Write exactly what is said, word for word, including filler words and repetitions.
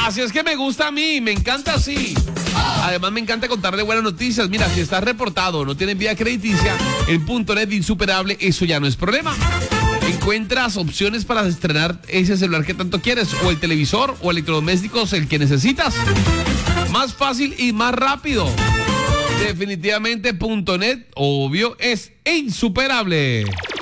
Así es que me gusta a mí, me encanta así. Además me encanta contarle buenas noticias. Mira, si estás reportado o no tienes vía crediticia, en punto net Insuperable, eso ya no es problema. Encuentras opciones para estrenar ese celular que tanto quieres, o el televisor o electrodomésticos, el que necesitas. Más fácil y más rápido. Definitivamente punto net, obvio, es insuperable.